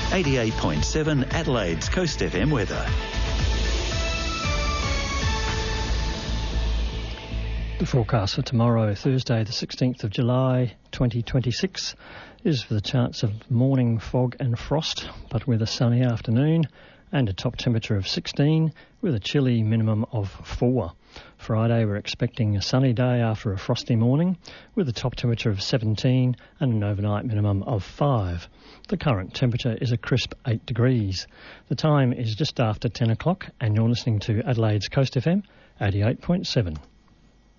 88.7 Adelaide's Coast FM weather. The forecast for tomorrow, Thursday the 16th of July 2026, is for the chance of morning fog and frost, but with a sunny afternoon and a top temperature of 16 with a chilly minimum of 4. Friday we're expecting a sunny day after a frosty morning with a top temperature of 17 and an overnight minimum of 5. The current temperature is a crisp 8 degrees. The time is just after 10 o'clock and you're listening to Adelaide's Coast FM 88.7.